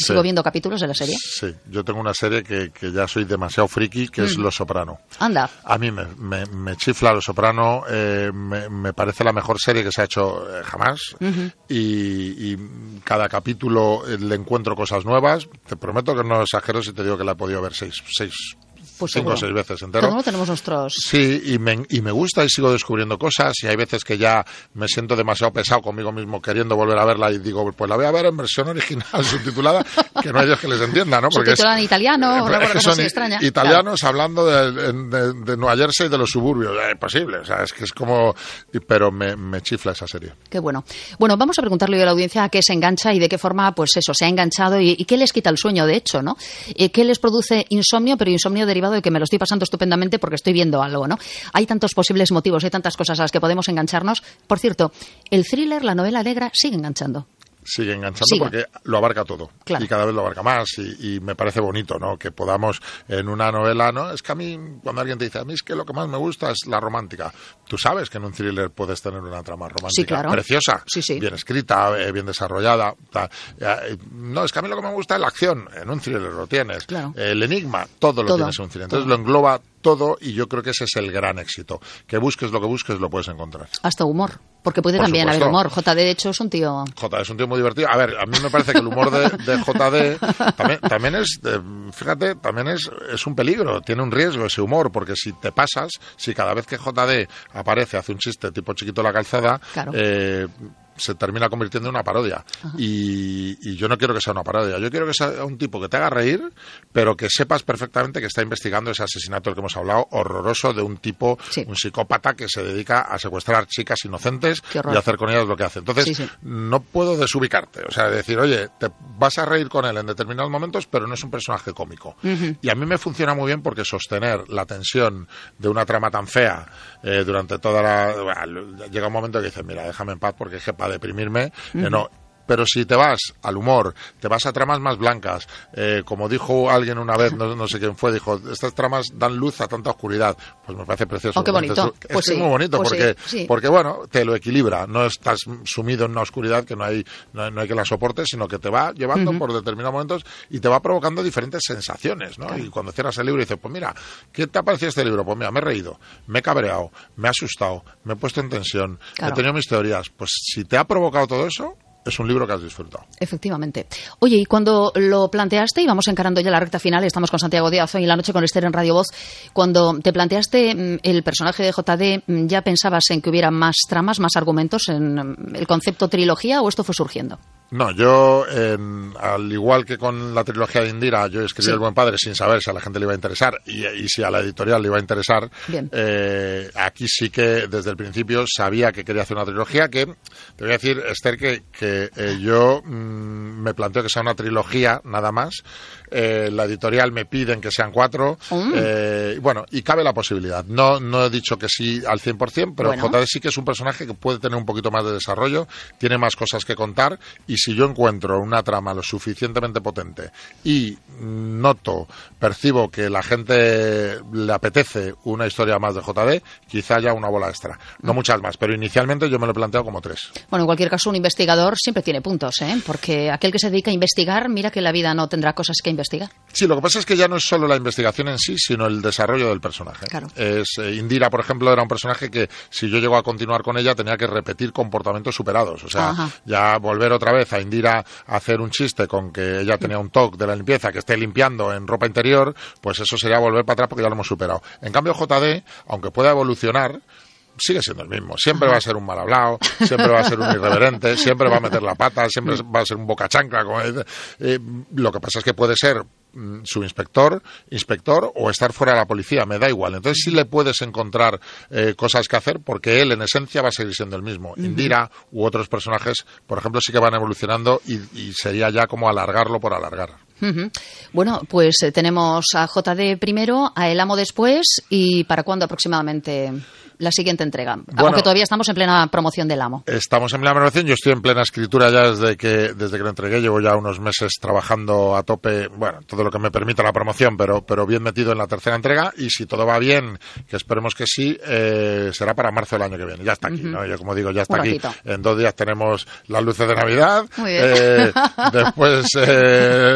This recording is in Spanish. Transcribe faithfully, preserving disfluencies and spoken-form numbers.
sigo viendo capítulos de la serie. Sí, yo tengo una serie que, que ya soy demasiado friki, que mm. es Los Soprano. Anda. A mí me, me, me chifla Los Soprano, eh, me, me parece la mejor serie que se ha hecho eh, jamás. Uh-huh. y, y cada capítulo eh, le encuentro cosas nuevas. Te prometo que no exagero si te digo que la he podido ver seis, seis Pues cinco o seis veces entero. Todos tenemos nuestros... Sí, y me, y me gusta y sigo descubriendo cosas, y hay veces que ya me siento demasiado pesado conmigo mismo queriendo volver a verla y digo, pues la voy a ver en versión original subtitulada, que no hay Dios que les entienda, ¿no? Porque subtitulada en italiano, eh, una es que son extraña. Italianos claro. hablando de, de, de Nueva Jersey y de los suburbios, es eh, posible, o sea, es que es como... Pero me, me chifla esa serie. Qué bueno. Bueno, vamos a preguntarle a la audiencia a qué se engancha y de qué forma, pues eso, se ha enganchado y, y qué les quita el sueño, de hecho, ¿no? Eh, ¿Qué les produce insomnio, pero insomnio derivado de que me lo estoy pasando estupendamente porque estoy viendo algo, ¿no? Hay tantos posibles motivos, hay tantas cosas a las que podemos engancharnos. Por cierto, el thriller, la novela negra, sigue enganchando. Sigue enganchando sigue. Porque lo abarca todo. Claro. Y cada vez lo abarca más. Y, y me parece bonito, ¿no? Que podamos en una novela, ¿no? Es que a mí, cuando alguien te dice, a mí es que lo que más me gusta es la romántica. Tú sabes que en un thriller puedes tener una trama romántica sí, claro. preciosa, sí, sí. bien escrita, eh, bien desarrollada. No, es que a mí lo que me gusta es la acción. En un thriller lo tienes. Claro. El enigma, todo lo todo, tienes en un thriller. Entonces todo. lo engloba todo, y yo creo que ese es el gran éxito. Que busques lo que busques, lo puedes encontrar. Hasta humor, porque puede Por también supuesto. haber humor. J D, de hecho, es un tío... J D es un tío muy divertido. A ver, a mí me parece que el humor de, de J D también, también es, eh, fíjate, también es, es un peligro, tiene un riesgo ese humor, porque si te pasas, si cada vez que J D aparece, hace un chiste tipo Chiquito la calzada, claro. eh, se termina convirtiendo en una parodia. Y, y yo no quiero que sea una parodia. Yo quiero que sea un tipo que te haga reír, pero que sepas perfectamente que está investigando ese asesinato del que hemos hablado, horroroso, de un tipo, sí. un psicópata que se dedica a secuestrar chicas inocentes y hacer con ellas lo que hace. Entonces, sí, sí. no puedo desubicarte. O sea, decir, oye, te vas a reír con él en determinados momentos, pero no es un personaje cómico. Uh-huh. Y a mí me funciona muy bien porque sostener la tensión de una trama tan fea eh, durante toda la... Bueno, llega un momento que dices, mira, déjame en paz porque es que para deprimirme, uh-huh. eh, no. Pero si te vas al humor, te vas a tramas más blancas, eh, como dijo alguien una vez, no, no sé quién fue, dijo, estas tramas dan luz a tanta oscuridad, pues me parece precioso. Oh, qué bonito. Es, pues es sí. muy bonito, pues porque, sí, sí. porque, bueno, te lo equilibra, no estás sumido en una oscuridad que no hay, no, no hay que la soporte, sino que te va llevando uh-huh. por determinados momentos y te va provocando diferentes sensaciones, ¿no? Claro. Y cuando cierras el libro y dices, pues mira, ¿qué te ha parecido este libro? Pues mira, me he reído, me he cabreado, me he asustado, me he puesto en tensión, claro. he tenido mis teorías. Pues si te ha provocado todo eso, es un libro que has disfrutado. Efectivamente. Oye, y cuando lo planteaste, y vamos encarando ya la recta final, estamos con Santiago Díaz hoy en la noche con Esther en Radio Voz, cuando te planteaste el personaje de J D, ¿ya pensabas en que hubiera más tramas, más argumentos en el concepto trilogía, o esto fue surgiendo? No, yo, eh, al igual que con la trilogía de Indira, yo escribí sí. El buen padre sin saber si a la gente le iba a interesar y, y si a la editorial le iba a interesar. Eh, aquí sí que desde el principio sabía que quería hacer una trilogía, que te voy a decir, Esther, que, que eh, yo mmm, me planteo que sea una trilogía nada más. Eh, la editorial me piden que sean cuatro. Mm. Eh, bueno, y cabe la posibilidad. No, no he dicho que sí al cien por ciento, pero bueno. J D sí que es un personaje que puede tener un poquito más de desarrollo, tiene más cosas que contar, y si yo encuentro una trama lo suficientemente potente y noto, percibo que la gente le apetece una historia más de J D, quizá haya una bola extra. No mm. muchas más, pero inicialmente yo me lo he planteado como tres. Bueno, en cualquier caso, un investigador siempre tiene puntos, ¿eh? Porque aquel que se dedica a investigar, mira que la vida no tendrá cosas que investigar. Sí, lo que pasa es que ya no es solo la investigación en sí, sino el desarrollo del personaje. Claro. Es, eh, Indira, por ejemplo, era un personaje que si yo llego a continuar con ella tenía que repetir comportamientos superados. O sea, Ajá. ya volver otra vez a Indira a hacer un chiste con que ella tenía un toque de la limpieza, que esté limpiando en ropa interior, pues eso sería volver para atrás porque ya lo hemos superado. En cambio, J D, aunque pueda evolucionar, sigue siendo el mismo. Siempre va a ser un mal hablado, siempre va a ser un irreverente, siempre va a meter la pata, siempre va a ser un boca chancla. Como eh, lo que pasa es que puede ser su inspector, inspector o estar fuera de la policía, me da igual. Entonces sí le puedes encontrar eh, cosas que hacer porque él en esencia va a seguir siendo el mismo. Uh-huh. Indira u otros personajes, por ejemplo, sí que van evolucionando y, y sería ya como alargarlo por alargar. Uh-huh. Bueno, pues eh, tenemos a J D primero, a El Amo después, y ¿para cuándo aproximadamente la siguiente entrega? Bueno, aunque todavía estamos en plena promoción del Amo. Estamos en plena promoción, yo estoy en plena escritura ya desde que desde que lo entregué, llevo ya unos meses trabajando a tope, bueno, todo lo que me permita la promoción, pero pero bien metido en la tercera entrega, y si todo va bien, que esperemos que sí, eh, será para marzo del año que viene. Ya está aquí, uh-huh. ¿no? Yo como digo, ya está aquí. En dos días tenemos las luces de Navidad. Muy bien. Eh, después... Eh,